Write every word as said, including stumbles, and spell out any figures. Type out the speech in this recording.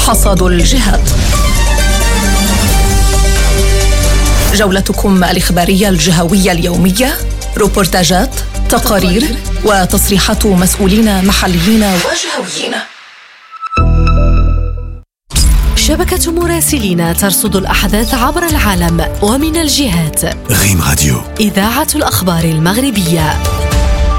حصاد الجهات. جولتكم الإخبارية الجهوية اليومية، روبورتاجات، تقارير وتصريحات مسؤولين محليين وجهويين. شبكة مراسلين ترصد الأحداث عبر العالم ومن الجهات. غيم راديو، إذاعة الأخبار المغربية.